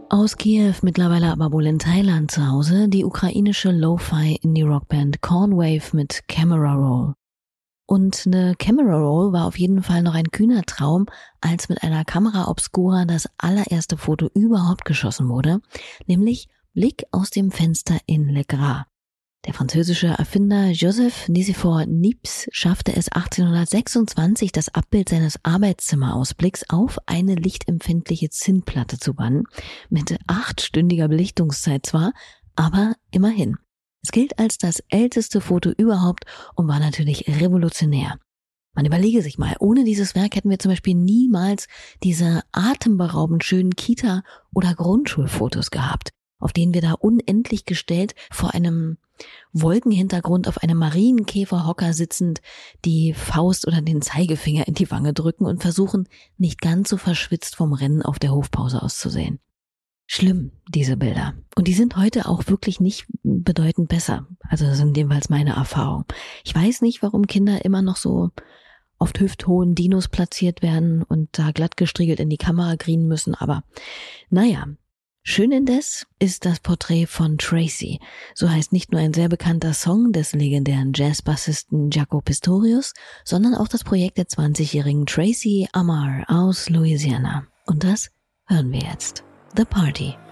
Aus Kiew, mittlerweile aber wohl in Thailand zu Hause, die ukrainische Lo-Fi-Indie-Rockband Cornwave mit Camera Roll. Und eine Camera Roll war auf jeden Fall noch ein kühner Traum, als mit einer Camera Obscura das allererste Foto überhaupt geschossen wurde, nämlich Blick aus dem Fenster in Le Gras. Der französische Erfinder Joseph Nicephore Niepce schaffte es 1826, das Abbild seines Arbeitszimmerausblicks auf eine lichtempfindliche Zinnplatte zu bannen, mit 8-stündiger Belichtungszeit zwar, aber immerhin. Es gilt als das älteste Foto überhaupt und war natürlich revolutionär. Man überlege sich mal, ohne dieses Werk hätten wir zum Beispiel niemals diese atemberaubend schönen Kita- oder Grundschulfotos gehabt, auf denen wir da unendlich gestellt vor einem Wolkenhintergrund auf einem Marienkäferhocker sitzend die Faust oder den Zeigefinger in die Wange drücken und versuchen, nicht ganz so verschwitzt vom Rennen auf der Hofpause auszusehen. Schlimm, diese Bilder. Und die sind heute auch wirklich nicht bedeutend besser. Also das sind jedenfalls meine Erfahrung. Ich weiß nicht, warum Kinder immer noch so oft hüfthohen Dinos platziert werden und da glatt gestriegelt in die Kamera grinen müssen, aber naja. Schön indes ist das Porträt von Tracy. So heißt nicht nur ein sehr bekannter Song des legendären Jazzbassisten Jaco Pastorius, sondern auch das Projekt der 20-jährigen Tracy Amar aus Louisiana. Und das hören wir jetzt. The Party.